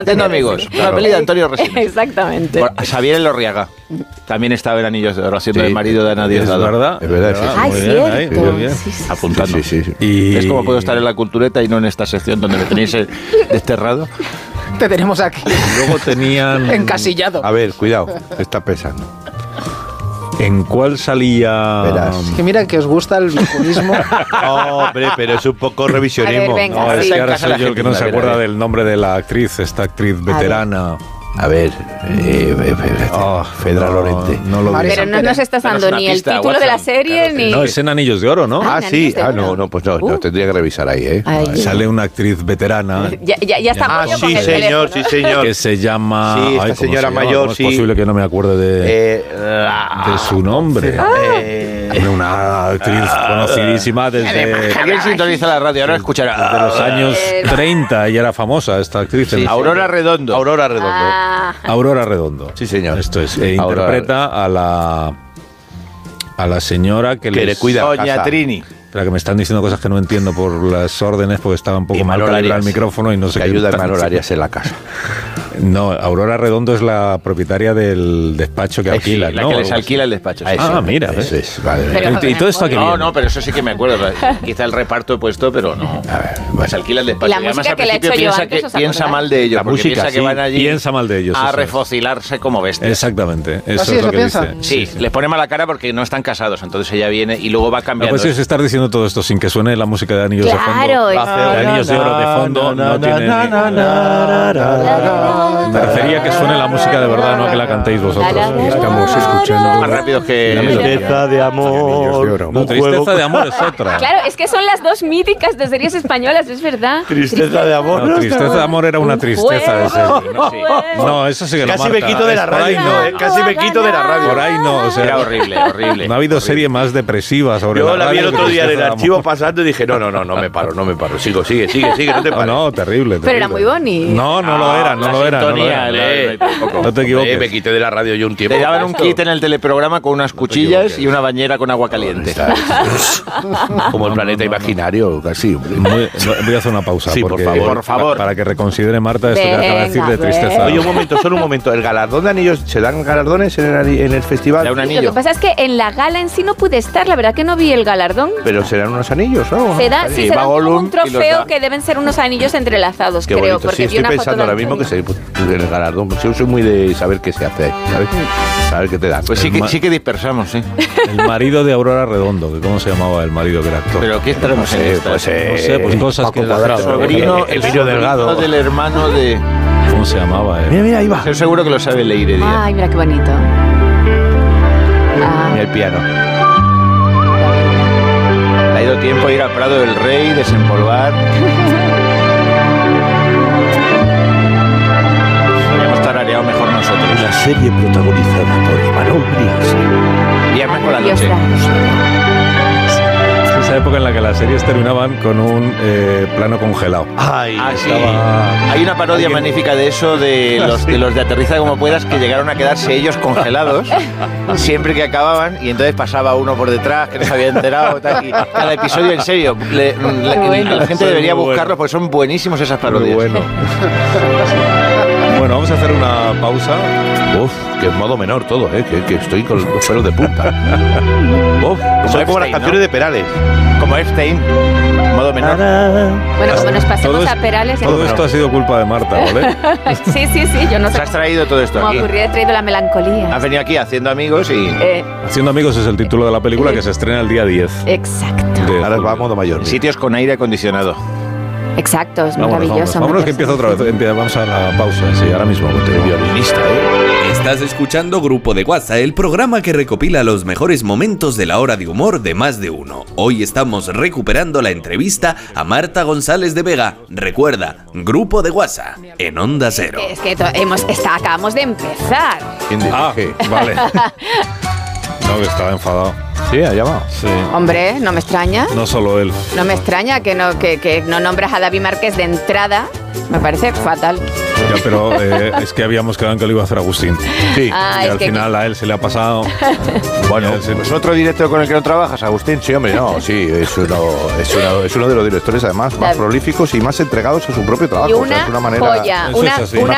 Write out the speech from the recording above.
Haciendo amigos. Claro. Una peli de Antonio Resines. Exactamente. Por Xavier Elorriaga. También estaba en Anillos de Oro, haciendo el marido de Ana Díaz. Es verdad. Es verdad, sí. Ay, Muy bien, ahí, cierto. muy bien. Sí, sí. Apuntando. Sí. Y ¿Ves cómo puedo estar en la cultureta y no en esta sección donde me tenéis desterrado? Te tenemos aquí, luego tenían... encasillado. A ver, cuidado, está pesando. ¿En cuál salía...? Verás. Es que mira que os gusta el populismo. No, hombre, pero es un poco revisionismo. A ver, venga. No, es Sí. que ahora Casa soy la yo el que no gente, se a ver, acuerda a ver. del nombre de la actriz, esta actriz veterana. A ver, Fedra Lorente. No lo María vi. Pero no nos estás Danos dando una ni el pista, título de la Watson. serie Claro, ni... No, es en Anillos de Oro, ¿no? Ah, Ah, sí. Anillos de Oro. No, pues no, tendría que revisar ahí, ¿eh? Ay, Sale una actriz veterana ya está Ah, Pollo con sí, el señor, teléfono. sí, señor. que se llama... Sí, esta ¿cómo señora se llama? mayor, ¿Cómo sí. es posible que no me acuerde de su nombre? Hombre, una actriz conocidísima desde ¿Alguien sintoniza la radio? Ahora escuchará. los años 30. Ella era famosa, esta actriz. Sí, Aurora Redondo. Aurora Redondo. Ah, Aurora Redondo. Sí, señor. Esto es. Aurora Interpreta a la señora que le cuida. Doña casa. Trini. Espera, que me están diciendo cosas que no entiendo por las órdenes, porque estaba un poco Y mal Manol calibrado el Arias, micrófono y no sé que qué. ayuda a están Manol diciendo. Arias en la casa. No, Aurora Redondo es la propietaria del despacho que Sí, alquila, La ¿no? que les alquila el despacho. sí. Ah, mira, Eso ¿ves? es, vale. Pero- ¿Y todo esto a qué No, viene? no, pero eso sí que me acuerdo. Quizá el reparto he puesto, pero no. A ver, Pues alquila el despacho. Y la además, música al que le he principio hecho yo piensa antes, que ¿os piensa acordáis? mal de ellos. La porque música, piensa que sí. van allí Piensa mal de ellos, a eso es. refocilarse como bestias. Exactamente, eso ¿Así es eso lo que piensa? dice. Sí, les pone mala cara porque no están casados. Entonces ella viene y luego va No, cambiando. pues es estar diciendo todo esto sin que suene la música de Anillos Claro, de es- Fondo. De Anillos de Oro de fondo no tiene... Me refería que suene la música de verdad, no a que la cantéis vosotros. Estamos escuchando Más rápido que... Tristeza de amor. No, Tristeza de Amor es otra. Claro, es que son las dos míticas de series españolas, es verdad. Tristeza de amor. No, Tristeza de Amor era una tristeza de serie. No, No, eso sí que no, Casi me Marta. quito de la Por ahí radio. no. Casi me quito de la radio. Por ahí no, o sea, Era horrible, horrible. no ha habido serie más depresiva sobre Yo la vi radio el que otro día en el Tristeza de archivo Amor. pasando y dije, no me paro. Sigue, no te No, pares. no, terrible. Pero era muy bonito. No, no lo era, no la lo era. No lo sintonía, era. No te Me equivoques. quité de la radio yo un tiempo. Te daban un kit en el teleprograma con unas cuchillas equivoques. y una bañera con agua caliente. Como el planeta imaginario, casi. hombre. Voy a hacer una pausa. Sí, por porque- favor. Por favor. Para que reconsidere Marta esto que acaba de decir de Venga, Tristeza. Oye, un momento, solo un momento. ¿El galardón de anillos, se dan galardones en el festival? Da un Lo anillo. que pasa es que en la gala en sí no pude estar, la verdad que no vi el galardón. Pero serán unos anillos, ¿no? Se da, sí, Y se va da como Gollum un y los trofeo da. que deben ser unos anillos entrelazados, Qué creo, bonito. porque Sí, vi estoy una foto pensando de ahora mismo que Antonio. se, en el galardón. Pues yo soy muy de saber qué se hace ahí, ¿sabes? Saber qué te dan. Pues sí que dispersamos, sí. El marido de Aurora Redondo, que ¿cómo se llamaba el marido que era actor? Pero ¿qué estaremos en esta? no sé, pues cosas Paco que la Cuadrado. gente- Sobrino, El niño delgado. del hermano de... ¿Cómo se llamaba? Mira, ahí va. Estoy seguro que lo sabe Leire Díaz. Ay, mira qué bonito. Ah, Mira el piano. Le ha ido tiempo a ir al Prado del Rey, desempolvar. Podríamos tarareado mejor nosotros. La serie protagonizada por Imanol Brianza. Viernes por la Dios noche. Es esa época en la que las series terminaban con un plano congelado. Ay, Ah, sí. Estaba- Hay una parodia Alguien- magnífica de eso, de los de Aterriza como puedas, que llegaron a quedarse ellos congelados siempre que acababan, y entonces pasaba uno por detrás que no se había enterado. Tal, y cada episodio, en serio, la gente debería Muy bueno. buscarlos porque son buenísimos esas Muy parodias. bueno. Bueno, vamos a hacer una pausa. Uf, que en modo menor todo, que estoy con los pelos de punta. Uf, soy como las Epstein, canciones ¿no? de Perales. Como Epstein, modo menor. Bueno, como nos pasemos Todo a es- Perales... Todo esto ha sido culpa de Marta, ¿vale? Sí, yo no Nos sé has traído todo esto cómo aquí. ocurrió, he traído la melancolía. Has venido aquí haciendo amigos y Haciendo amigos es el título de la película que se estrena el día 10. Exacto, de Ahora julio. va a modo mayor. sitios con aire acondicionado. exacto, es Vámonos, maravilloso. vámonos que empieza otra vez. Vamos a la pausa, sí, ahora mismo. El violinista, Estás escuchando Grupo de WhatsApp, el programa que recopila los mejores momentos de la hora de humor de más de uno. Hoy estamos recuperando la entrevista a Marta González de Vega. Recuerda, Grupo de WhatsApp, en Onda Cero. Es que acabamos de empezar. ¿Quién dice Ah, que? vale. No, que estaba enfadado. Sí, ha llamado. Sí. Hombre, no me extraña. No solo él. No me extraña que no nombras a David Márquez de entrada. Me parece fatal. Ya, pero es que habíamos quedado en que lo iba a hacer Agustín. Sí. Ah, Y es al que final a él se le ha pasado. Bueno, Ya, sí. Pues otro director con el que no trabajas, Agustín. sí, hombre, no, sí, es uno de los directores además más David. prolíficos y más entregados a su propio trabajo. Y O sea, una es una manera... joya, Eso una, es así. una